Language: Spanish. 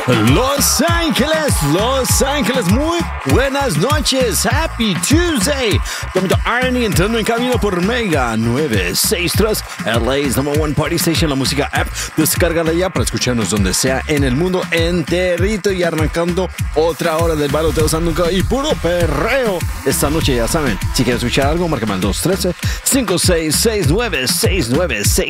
Los Ángeles, muy buenas noches. Happy Tuesday. Tomito Arnie entrando en camino por Mega 963, LA's #1 party station, la música app. Descárgala ya para escucharnos donde sea en el mundo enterito y arrancando otra hora del baloteo Sandunga y puro perreo. Esta noche ya saben, si quieres escuchar algo, márcame al 213-566-9696.